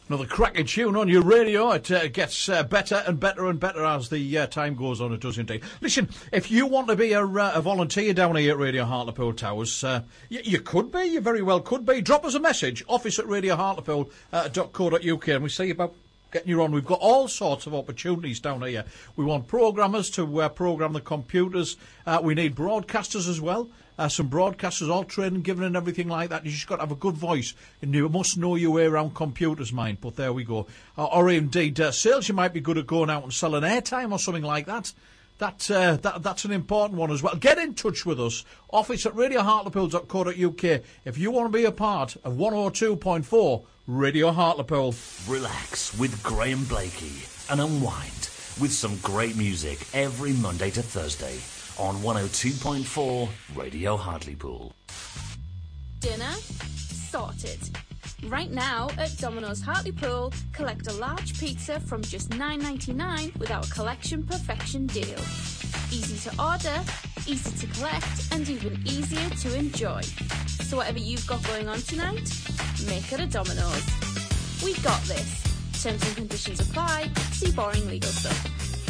Another cracking tune on your radio. It gets better and better and better as the time goes on. It does indeed. Listen, if you want to be a volunteer down here at Radio Hartlepool Towers, you could be. You very well could be. Drop us a message, office@radiohartlepool.co.uk, and we see about getting you on. We've got all sorts of opportunities down here. We want programmers to program the computers. We need broadcasters as well. Some broadcasters, all training, given and everything like that. You just got to have a good voice, and you must know your way around computers, mind. But there we go. Or indeed, sales. You might be good at going out and selling airtime or something like that. That's an important one as well. Get in touch with us. Office@radiohartlepool.co.uk if you want to be a part of 102.4 Radio Hartlepool. Relax with Graham Blakey and unwind with some great music every Monday to Thursday on 102.4 Radio Hartlepool. Dinner sorted. Right now at Domino's Hartlepool, collect a large pizza from just $9.99 with our Collection Perfection deal. Easy to order, easy to collect, and even easier to enjoy. So whatever you've got going on tonight, make it a Domino's. We got this. Terms and conditions apply. See boring legal stuff.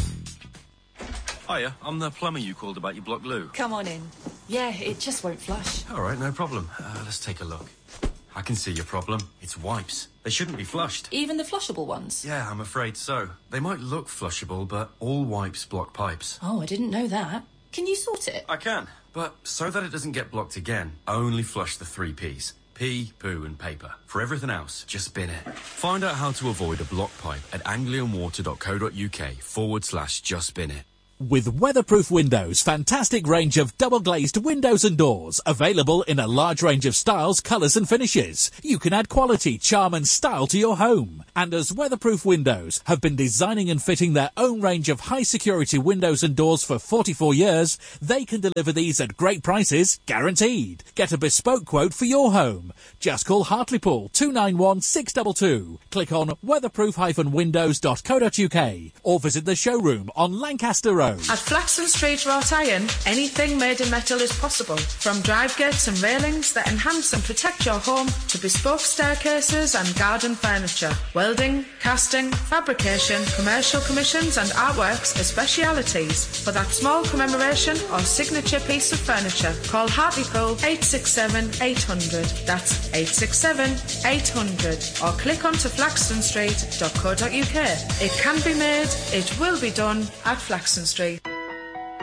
Hiya, I'm the plumber you called about your block loo. Come on in. Yeah, it just won't flush. All right, no problem. Let's take a look. I can see your problem. It's wipes. They shouldn't be flushed. Even the flushable ones? Yeah, I'm afraid so. They might look flushable, but all wipes block pipes. Oh, I didn't know that. Can you sort it? I can, but so that it doesn't get blocked again, only flush the 3 Ps. Pee, poo and paper. For everything else, just bin it. Find out how to avoid a blocked pipe at anglianwater.co.uk/just bin it. With Weatherproof Windows, fantastic range of double-glazed windows and doors, available in a large range of styles, colours and finishes. You can add quality, charm and style to your home. And as Weatherproof Windows have been designing and fitting their own range of high-security windows and doors for 44 years, they can deliver these at great prices, guaranteed. Get a bespoke quote for your home. Just call Hartlepool 291 622. Click on weatherproof-windows.co.uk or visit the showroom on Lancaster Road. At Flaxton Street Wrought Iron, anything made in metal is possible. From drive gates and railings that enhance and protect your home to bespoke staircases and garden furniture. Welding, casting, fabrication, commercial commissions and artworks are specialities. For that small commemoration or signature piece of furniture, call Hartlepool 867 800. That's 867 800. Or click onto flaxtonstreet.co.uk. It can be made, it will be done at Flaxton Street.